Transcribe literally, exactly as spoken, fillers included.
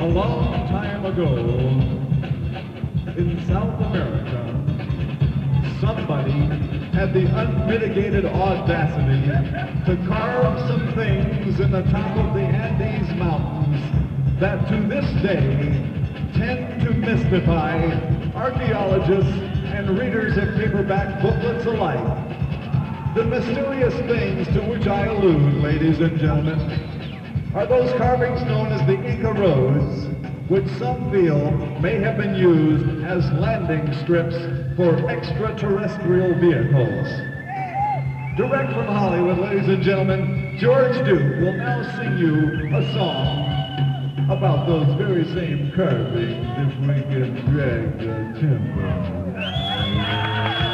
long time ago, in South America, somebody had the unmitigated audacity to carve some things in the top of the Andes Mountains that to this day tend to mystify archaeologists and readers of paperback booklets alike. The mysterious things to which I allude, ladies and gentlemen, are those carvings known as the Inca roads, which some feel may have been used as landing strips for extraterrestrial vehicles. Direct from Hollywood, ladies and gentlemen, George Duke will now sing you a song about those very same carvings if we can drag the timber.